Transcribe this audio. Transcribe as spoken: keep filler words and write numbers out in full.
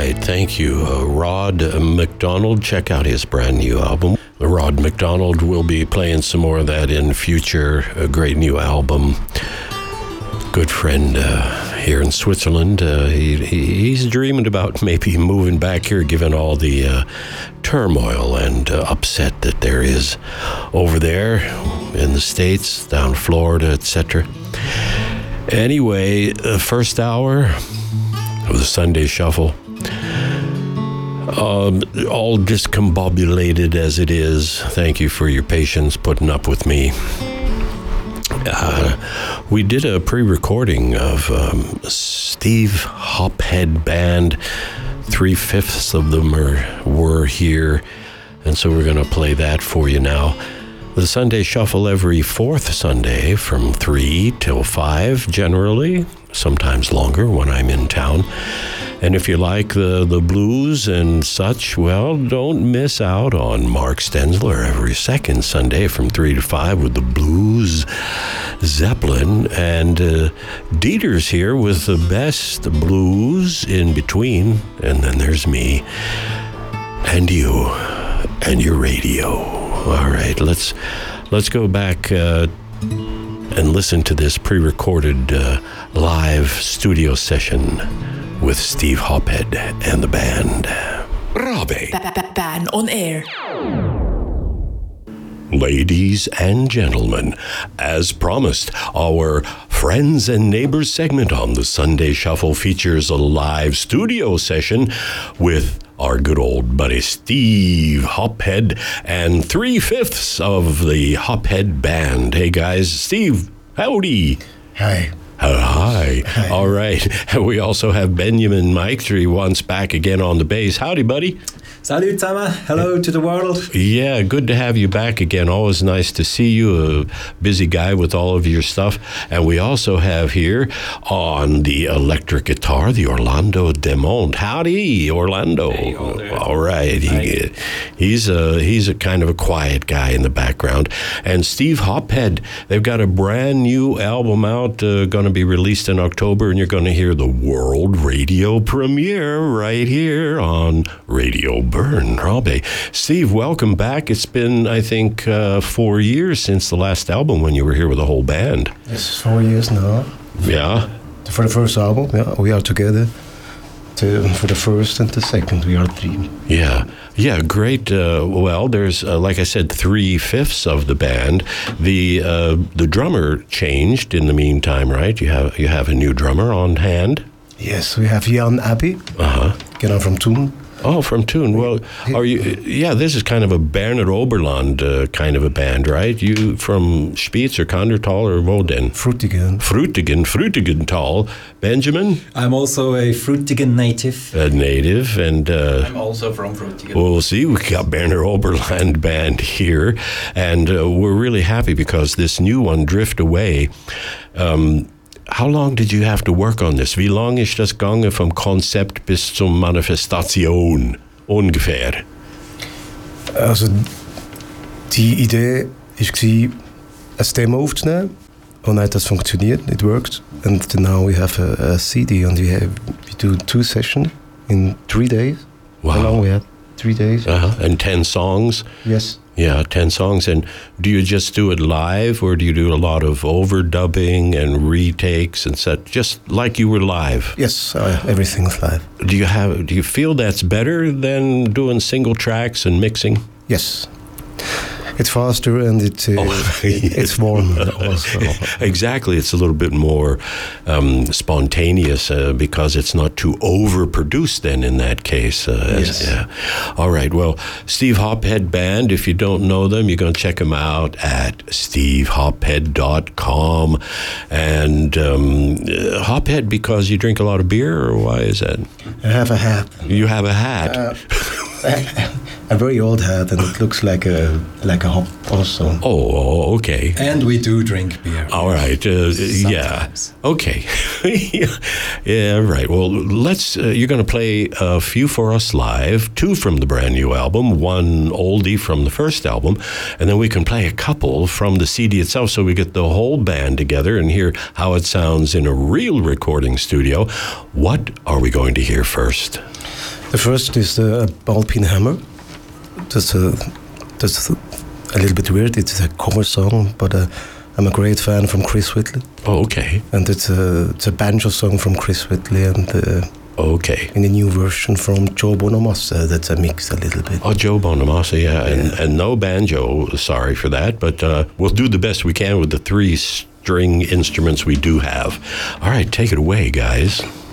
right, thank you. Uh, Rod McDonald, check out his brand new album. Rod McDonald will be playing some more of that in future. A great new album. Good friend uh, here in Switzerland. Uh, he, he he's dreaming about maybe moving back here, given all the uh, turmoil and uh, upset that there is over there in the States, down Florida, et cetera. Anyway, the first hour of the Sunday Shuffle, um, all discombobulated as it is. Thank you for your patience putting up with me. Uh, we did a pre-recording of um, Steve Hophead Band. Three-fifths of them are were here, and so we're going to play that for you now. The Sunday Shuffle every fourth Sunday from three till five, generally, sometimes longer when I'm in town. And if you like the, the blues and such, well, don't miss out on Mark Stenzler every second Sunday from three to five with the Blues Zeppelin. And uh, Dieter's here with the best blues in between. And then there's me and you and your radio. All right, let's let's go back uh, and listen to this pre-recorded uh, live studio session with Steve Hophead and the band. Robbie. Band on air. Ladies and gentlemen, as promised, our Friends and Neighbors segment on the Sunday Shuffle features a live studio session with our good old buddy Steve Hophead and three-fifths of the Hophead Band. Hey guys, Steve, howdy. Hi. Uh, hi. Hi. All right. We also have Benjamin Meichtry once back again on the bass. Howdy, buddy. Salut, Tama. Hello to the world. Yeah, good to have you back again. Always nice to see you, a busy guy with all of your stuff. And we also have here on the electric guitar, the Orlando Demont. Howdy, Orlando. Hey, all right. He, he's, a, he's a kind of a quiet guy in the background. And Steve Hophead, they've got a brand new album out, uh, going to be released in October, and you're going to hear the world radio premiere right here on Radio Burn. Robbie. Steve, welcome back. It's been, I think, uh, four years since the last album when you were here with the whole band. Yes, four years now. Yeah. For the first album, yeah, we are together. To, for the first and the second, we are three. Yeah, yeah, great. Uh, well, there's, uh, like I said, three-fifths of the band. The uh, the drummer changed in the meantime, right? You have you have a new drummer on hand? Yes, we have Jan Abbey, Uh-huh. Jan from Thun. Oh, from Thun. Well, are you? Yeah, this is kind of a Bernard Oberland uh, kind of a band, right? You from Spitz or Kandertal or Woden? Frutigen. Frutigen, Frutigental. Benjamin? I'm also a Frutigen native. A native, and uh, I'm also from Frutigen. well, we'll see. We got Bernard Oberland band here, and uh, we're really happy because this new one, Drift Away. Um, How long did you have to work on this? Wie lang ist das gegangen vom Konzept bis zum Manifestation ungefähr? Also, die Idee war, ein Demo aufzunehmen. Und dann hat das funktioniert, it worked. And now we have a, a C D and we, have, we do two sessions in three days. Wow. How long we had? Three days. Uh-huh. And ten songs? Yes. Yeah, ten songs. And do you just do it live, or do you do a lot of overdubbing and retakes and such, just like you were live? Yes, uh, everything's live. Do you have? Do you feel that's better than doing single tracks and mixing? Yes. It's faster and it, uh, Oh, it, it's warm also. Exactly. It's a little bit more um, spontaneous uh, because it's not too overproduced then in that case. Uh, Yes. as, yeah. All right. Well, Steve Hophead Band, if you don't know them, you're going to check them out at steve hophead dot com. And um, uh, Hophead because you drink a lot of beer, or why is that? I have a hat. You have a hat. Uh, a very old hat, and it looks like a like a hop also. Oh, okay. And we do drink beer. All right. Uh, yeah. Sometimes. Okay. Yeah. Right. Well, let's. Uh, you're going to play a few for us live. Two from the brand new album. One oldie from the first album, and then we can play a couple from the C D itself, so we get the whole band together and hear how it sounds in a real recording studio. What are we going to hear first? The first is the Ball Peen Hammer. That's a that's a little bit weird. It's a cover song, but uh, I'm a great fan from Chris Whitley, Oh, okay. and it's a it's a banjo song from Chris Whitley, and uh, Okay. in the new version from Joe Bonamassa. That's a mix a little bit. Oh, Joe Bonamassa, yeah, and, and no banjo. Sorry for that, but uh, we'll do the best we can with the three string instruments we do have. All right, take it away, guys.